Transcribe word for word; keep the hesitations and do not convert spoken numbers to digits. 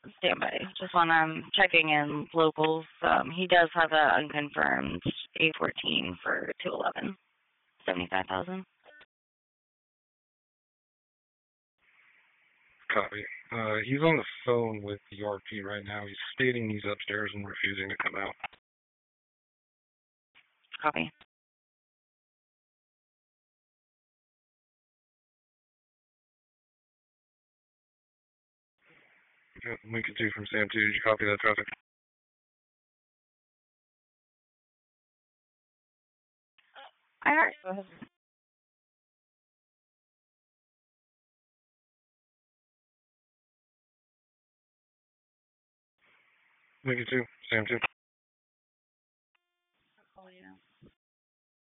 Stand by. Just when I'm checking in locals, um, he does have an unconfirmed A fourteen for two eleven, seventy-five thousand. Copy. Uh, he's on the phone with the R P right now. He's stating he's upstairs and refusing to come out. Copy. Yeah, Lincoln two from Sam two. Did you copy that traffic? I heard. Go ahead. Lincoln two, Sam two.